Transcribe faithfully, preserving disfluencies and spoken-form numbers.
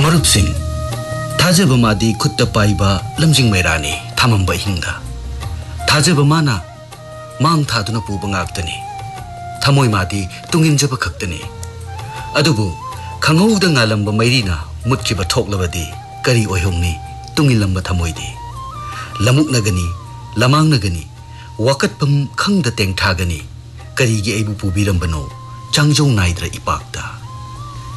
मरुप सिंह थाजब मादी खुद पाइबा लमजिंग मैरानी थामंबा हिंदा थाजब माना मांग थादुना पुबा ngakतनी थमोय मादी तुंगिंजब खक्तनी अदुबु खंगौदा ngalamba मैरीना मुतखिबा थोकलबदी करी ओयहोंगनी तुंगिलंबा थमोयदी लमुकनगनी लमांगनगनी वकतपम खंगदा तेंगथागनी करीगी एबु पुबिरंबनो चांगजौ नाइद्रा इपाकता